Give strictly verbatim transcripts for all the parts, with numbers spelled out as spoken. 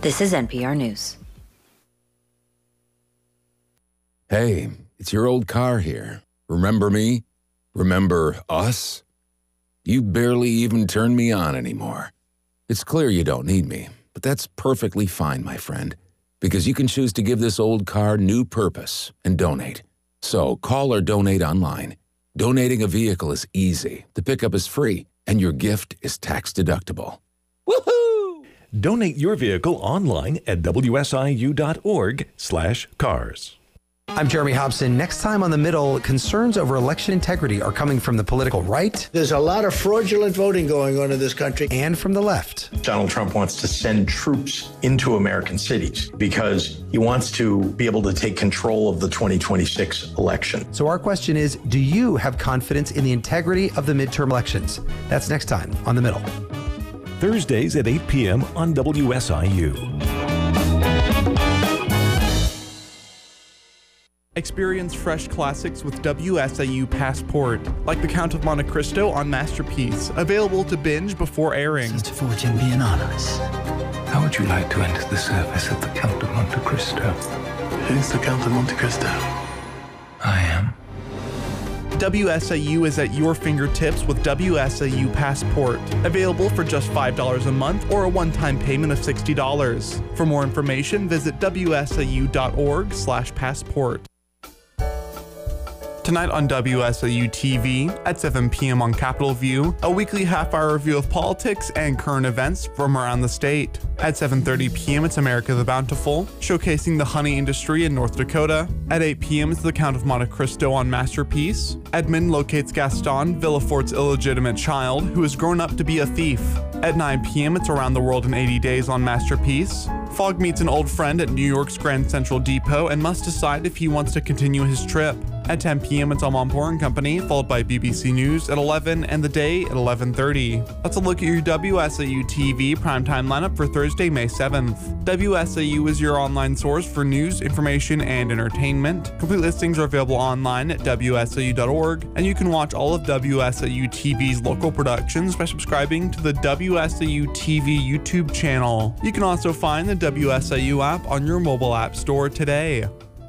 This is N P R News. Hey, it's your old car here. Remember me? Remember us? You barely even turn me on anymore. It's clear you don't need me, but that's perfectly fine, my friend, because you can choose to give this old car new purpose and donate. So call or donate online. Donating a vehicle is easy, the pickup is free, and your gift is tax-deductible. Woohoo! Donate your vehicle online at W S I U dot org slash cars. I'm Jeremy Hobson. Next time on The Middle, concerns over election integrity are coming from the political right. There's a lot of fraudulent voting going on in this country. And from the left. Donald Trump wants to send troops into American cities because he wants to be able to take control of the twenty twenty-six election. So our question is, do you have confidence in the integrity of the midterm elections? That's next time on The Middle. Thursdays at eight p.m. on W S I U. Experience fresh classics with W S I U Passport, like The Count of Monte Cristo on Masterpiece, available to binge before airing. Since fortune be anonymous, how would you like to enter the service of the Count of Monte Cristo? Who's the Count of Monte Cristo? I am. W S I U is at your fingertips with W S I U Passport, available for just five dollars a month or a one-time payment of sixty dollars. For more information, visit W S I U dot org slash passport. Tonight on W S I U T V at seven p.m. on Capitol View, a weekly half-hour review of politics and current events from around the state. At seven thirty p.m. it's America the Bountiful, showcasing the honey industry in North Dakota. At eight p.m. it's The Count of Monte Cristo on Masterpiece. Edmund locates Gaston, Villafort's illegitimate child, who has grown up to be a thief. At nine p.m. it's Around the World in eighty days on Masterpiece. Fogg meets an old friend at New York's Grand Central Depot and must decide if he wants to continue his trip. At ten p.m. it's Amanpour and Company, followed by B B C News at eleven and The Day at eleven thirty. That's a look at your W S I U T V primetime lineup for Thursday, May seventh. W S I U is your online source for news, information, and entertainment. Complete listings are available online at W S I U dot org, and you can watch all of W S I U T V's local productions by subscribing to the W S I U T V YouTube channel. You can also find the W S I U app on your mobile app store today.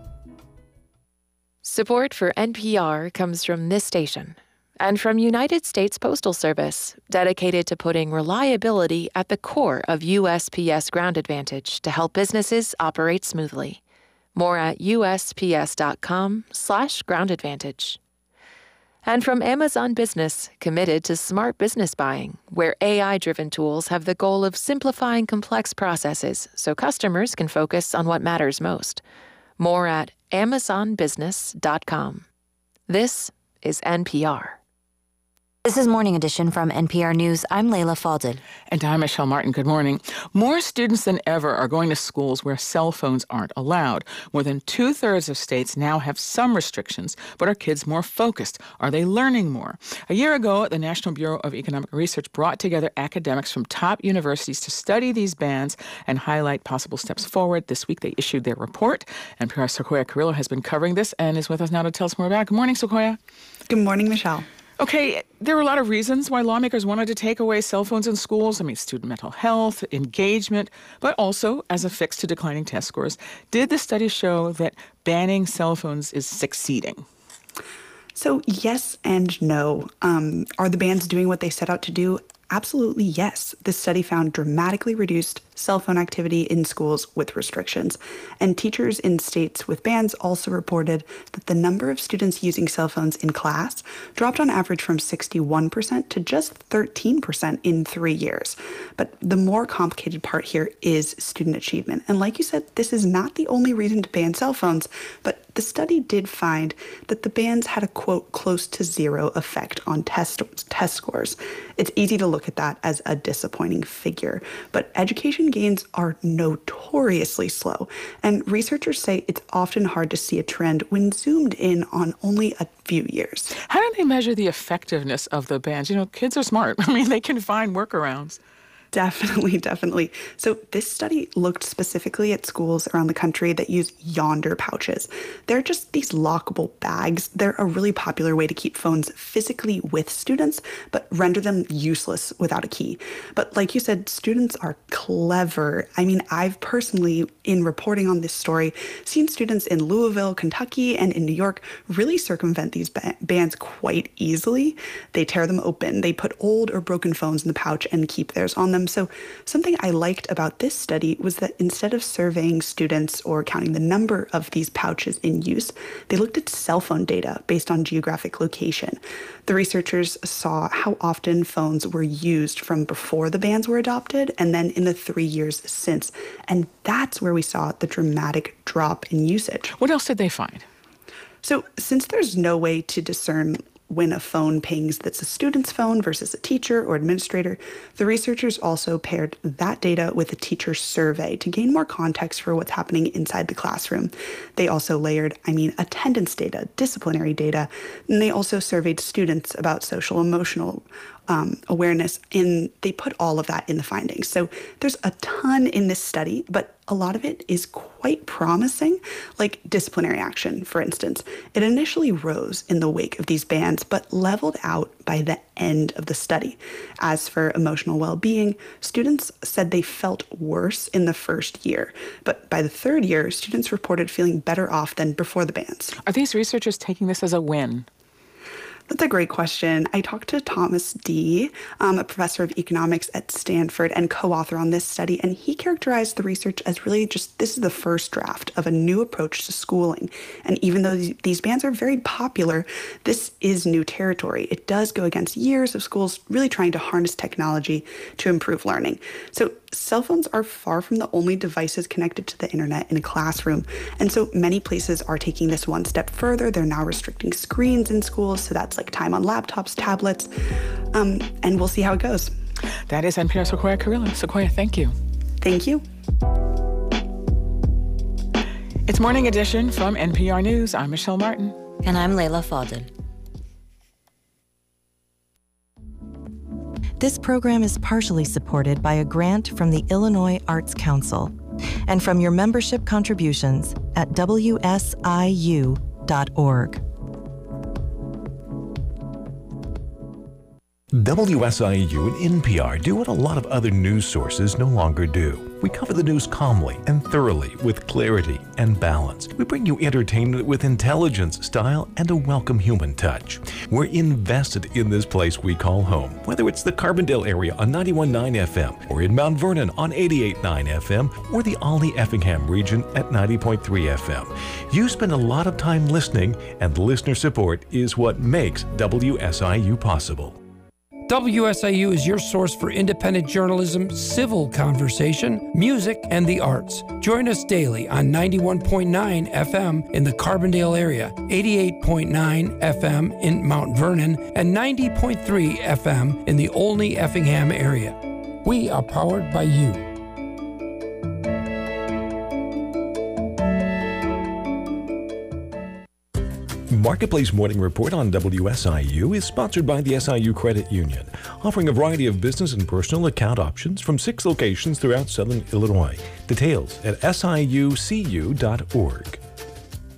Support for N P R comes from this station and from United States Postal Service, dedicated to putting reliability at the core of U S P S Ground Advantage to help businesses operate smoothly. More at U S P S dot com slash ground advantage. And from Amazon Business, committed to smart business buying, where A I-driven tools have the goal of simplifying complex processes so customers can focus on what matters most. More at Amazon Business dot com. This is N P R. This is Morning Edition from N P R News. I'm Layla Falded. And I'm Michelle Martin. Good morning. More students than ever are going to schools where cell phones aren't allowed. More than two-thirds of states now have some restrictions, but are kids more focused? Are they learning more? A year ago, the National Bureau of Economic Research brought together academics from top universities to study these bans and highlight possible steps forward. This week, they issued their report. N P R's Sequoia Carrillo has been covering this and is with us now to tell us more about it. Good morning, Sequoia. Good morning, Michelle. Okay, there were a lot of reasons why lawmakers wanted to take away cell phones in schools. I mean, student mental health, engagement, but also as a fix to declining test scores. Did the study show that banning cell phones is succeeding? So yes and no. Um, are the bans doing what they set out to do? Absolutely yes. This study found dramatically reduced cell phone activity in schools with restrictions. And teachers in states with bans also reported that the number of students using cell phones in class dropped on average from sixty-one percent to just thirteen percent in three years. But the more complicated part here is student achievement. And like you said, this is not the only reason to ban cell phones, but the study did find that the bans had a, quote, close to zero effect on test, test scores. It's easy to look at that as a disappointing figure, but education gains are notoriously slow, and researchers say it's often hard to see a trend when zoomed in on only a few years. How do they measure the effectiveness of the bans? You know, kids are smart. I mean, they can find workarounds. Definitely, definitely. So this study looked specifically at schools around the country that use Yonder pouches. They're just these lockable bags. They're a really popular way to keep phones physically with students, but render them useless without a key. But like you said, students are clever. I mean, I've personally, in reporting on this story, seen students in Louisville, Kentucky, and in New York really circumvent these ba- bands quite easily. They tear them open. They put old or broken phones in the pouch and keep theirs on them. So something I liked about this study was that instead of surveying students or counting the number of these pouches in use, they looked at cell phone data based on geographic location. The researchers saw how often phones were used from before the bans were adopted and then in the three years since. And that's where we saw the dramatic drop in usage. What else did they find? So since there's no way to discern when a phone pings that's a student's phone versus a teacher or administrator, the researchers also paired that data with a teacher survey to gain more context for what's happening inside the classroom. They also layered, I mean, attendance data, disciplinary data, and they also surveyed students about social emotional Um, awareness, and they put all of that in the findings. So there's a ton in this study, but a lot of it is quite promising, like disciplinary action, for instance. It initially rose in the wake of these bans, but leveled out by the end of the study. As for emotional well-being, students said they felt worse in the first year, but by the third year, students reported feeling better off than before the bans. Are these researchers taking this as a win? That's a great question. I talked to Thomas Dee, um, a professor of economics at Stanford and co-author on this study, and he characterized the research as really just, this is the first draft of a new approach to schooling. And even though these bans are very popular, this is new territory. It does go against years of schools really trying to harness technology to improve learning. So cell phones are far from the only devices connected to the internet in a classroom. And so many places are taking this one step further. They're now restricting screens in schools. So that's like time on laptops, tablets, um, and we'll see how it goes. That is N P R Sequoia Carrillo. Sequoia, thank you. Thank you. It's Morning Edition from N P R News. I'm Michelle Martin. And I'm Layla Fadel. This program is partially supported by a grant from the Illinois Arts Council and from your membership contributions at W S I U dot org. W S I U and N P R do what a lot of other news sources no longer do. We cover the news calmly and thoroughly with clarity and balance. We bring you entertainment with intelligence, style, and a welcome human touch. We're invested in this place we call home, whether it's the Carbondale area on ninety-one point nine F M, or in Mount Vernon on eighty-eight point nine F M, or the Olney-Effingham region at ninety point three F M. You spend a lot of time listening, and listener support is what makes W S I U possible. W S I U is your source for independent journalism, civil conversation, music, and the arts. Join us daily on ninety-one point nine F M in the Carbondale area, eighty-eight point nine F M in Mount Vernon, and ninety point three F M in the Olney-Effingham area. We are powered by you. Marketplace Morning Report on W S I U is sponsored by the S I U Credit Union, offering a variety of business and personal account options from six locations throughout Southern Illinois. Details at S I U C U dot org.